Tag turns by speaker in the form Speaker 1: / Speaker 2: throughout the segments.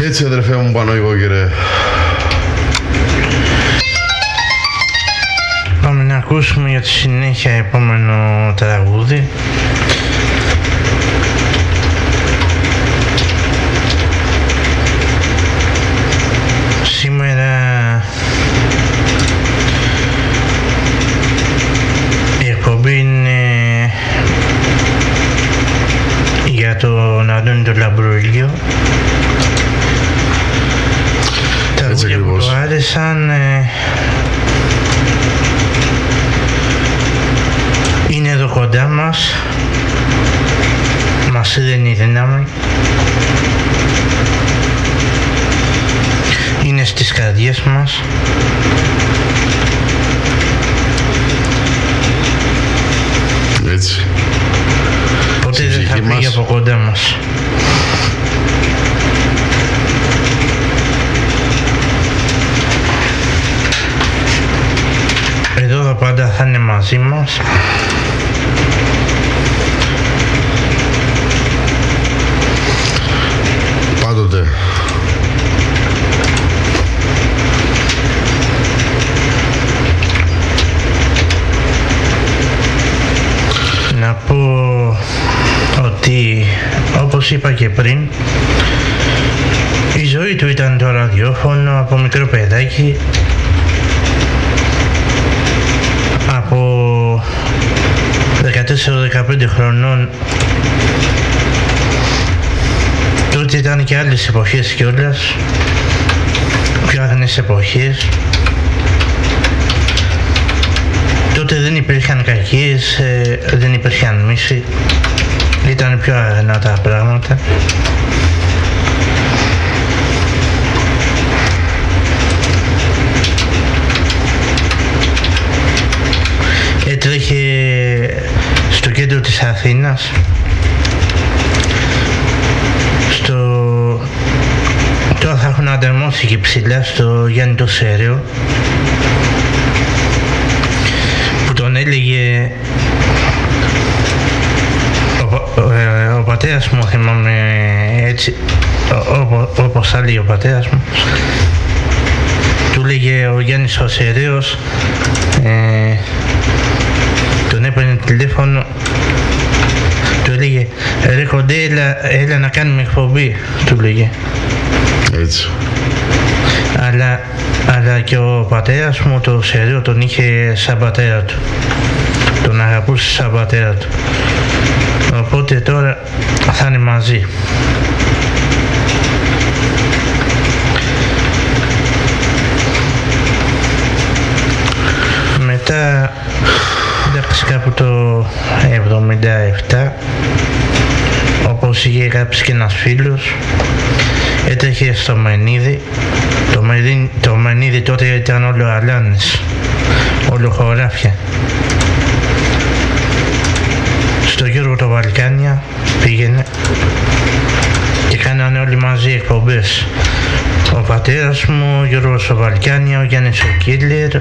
Speaker 1: Έτσι αδερφέ μου Παναγιώκηρε.
Speaker 2: Πάμε να ακούσουμε για τη συνέχεια επόμενο τραγούδι. Σήμερα η εκπομπή είναι για τον Αντώνη τον Λαμπρούλιο. Τα τραγούδια που του άρεσαν είναι εδώ κοντά μας, μας είδε η δύναμη, είναι στις καρδιές μας.
Speaker 1: Έτσι.
Speaker 2: Ποτέ δεν θα φύγει από κοντά μας. Εδώ πάντα θα είναι μαζί μας.
Speaker 1: Πάντοτε.
Speaker 2: Να πω ότι, όπως είπα και πριν, η ζωή του ήταν το ραδιόφωνο από μικρό παιδάκι. Από 14-15 χρονών, τότε ήταν και άλλες εποχές κιόλας, πιο αγνές εποχές. Τότε δεν υπήρχαν κακίες, δεν υπήρχαν μίση, ήταν πιο αγνά τα πράγματα. Έτρεχε στο κέντρο της Αθήνας, τώρα θα έχουν ανταμώσει και ψηλά στο Γιάννη το Σέρεο, που τον έλεγε ο πατέρας μου, θυμάμαι έτσι, όπως θα λέει ο πατέρας μου, του λέγε ο Γιάννης ο Σεραίος, τον έπαιρνε τηλέφωνο, του έλεγε ρε κοντέ, έλα να κάνουμε εκπομπή, του λέγε.
Speaker 1: Έτσι.
Speaker 2: Αλλά και ο πατέρας μου το Σεραίο τον είχε σαν πατέρα του, τον αγαπούσε σαν πατέρα του, οπότε τώρα θα είναι μαζί. Μετά, εντάξει, κάπου το 77, όπως είχε γράψει και ένας φίλος, έτρεχε στο Μενίδη. Το Μενίδη τότε ήταν όλο αλάνες, όλο χωράφια. Στο Γιώργο το Βαλκάνια πήγαινε και κάνανε όλοι μαζί εκπομπές. Ο πατέρας μου, ο Γιώργος ο Βαλκάνια, ο Γιάννης ο Κίλλερ,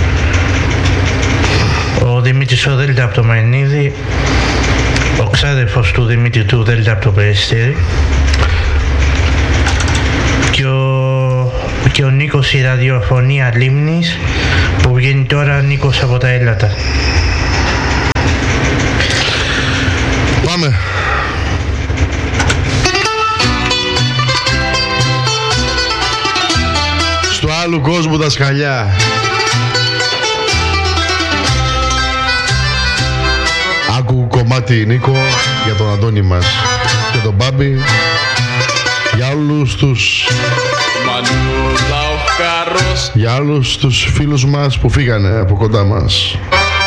Speaker 2: ο Δημήτρης ο Δέλτα από το Μενίδη, ο ξάδερφος του Δημήτρη του Δέλτα από το Περιστέρι και ο Νίκος η ραδιοφωνία Λίμνης, που βγαίνει τώρα Νίκος από τα Έλατα.
Speaker 1: Πάμε. Στο άλλου κόσμου τα σκαλιά. Άκου κομμάτι Νίκο για τον Αντώνη μας και τον Μπάμπη, για όλους τους για όλους τους φίλους μας που φύγανε από κοντά μας.